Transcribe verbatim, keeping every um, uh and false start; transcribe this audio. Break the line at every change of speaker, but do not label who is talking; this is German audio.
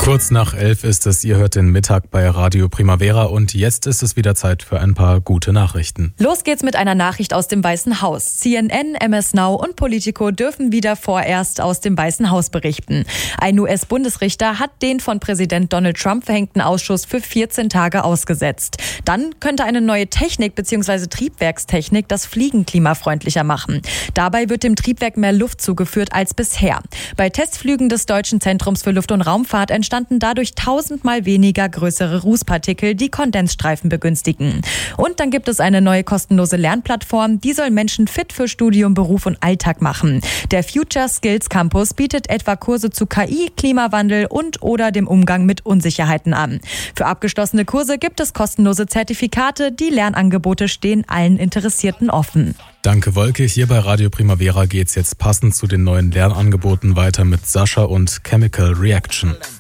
Kurz nach elf ist es, ihr hört den Mittag bei Radio Primavera und jetzt ist es wieder Zeit für ein paar gute Nachrichten.
Los geht's mit einer Nachricht aus dem Weißen Haus. C N N, M S Now und Politico dürfen wieder vorerst aus dem Weißen Haus berichten. Ein U S-Bundesrichter hat den von Präsident Donald Trump verhängten Ausschuss für vierzehn Tage ausgesetzt. Dann könnte eine neue Technik bzw. Triebwerkstechnik das Fliegen klimafreundlicher machen. Dabei wird dem Triebwerk mehr Luft zugeführt als bisher. Bei Testflügen des Deutschen Zentrums für Luft- und Raumfahrt entstanden dadurch tausendmal weniger größere Rußpartikel, die Kondensstreifen begünstigen. Und dann gibt es eine neue kostenlose Lernplattform, die soll Menschen fit für Studium, Beruf und Alltag machen. Der Future Skills Campus bietet etwa Kurse zu K I, Klimawandel und oder dem Umgang mit Unsicherheiten an. Für abgeschlossene Kurse gibt es kostenlose Zertifikate, die Lernangebote stehen allen Interessierten offen.
Danke, Wolke. Hier bei Radio Primavera geht's jetzt passend zu den neuen Lernangeboten weiter mit Sascha und Chemical Reaction.